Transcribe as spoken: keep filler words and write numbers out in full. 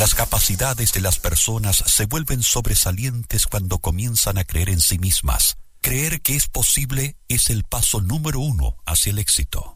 Las capacidades de las personas se vuelven sobresalientes cuando comienzan a creer en sí mismas. Creer que es posible es el paso número uno hacia el éxito.